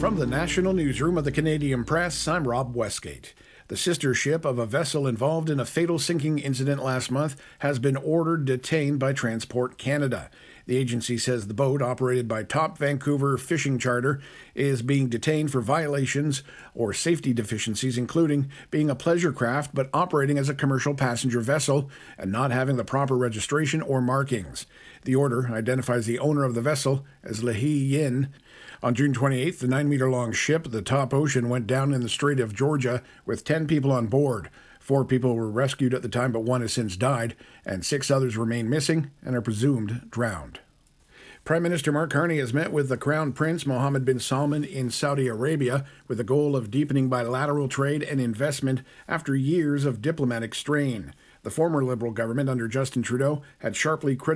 From the National Newsroom of the Canadian Press, I'm Rob Westgate. The sister ship of a vessel involved in a fatal sinking incident last month has been ordered detained by Transport Canada. The agency says the boat, operated by Top Vancouver Fishing Charter, is being detained for violations or safety deficiencies, including being a pleasure craft but operating as a commercial passenger vessel and not having the proper registration or markings. The order identifies the owner of the vessel as Lehi Yin. On June 28th, the 9-meter-long ship, the Top Ocean, went down in the Strait of Georgia with 10 people on board. 4 people were rescued at the time, but 1 has since died, and 6 others remain missing and are presumed drowned. Prime Minister Mark Carney has met with the Crown Prince Mohammed bin Salman in Saudi Arabia with the goal of deepening bilateral trade and investment after years of diplomatic strain. The former Liberal government under Justin Trudeau had sharply criticized